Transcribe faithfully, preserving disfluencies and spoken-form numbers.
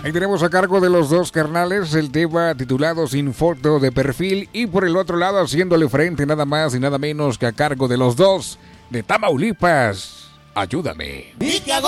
Ahí tenemos a cargo de los dos carnales el tema titulado Sin Foto de Perfil, y por el otro lado haciéndole frente nada más y nada menos que a cargo de los dos de Tamaulipas, Ayúdame.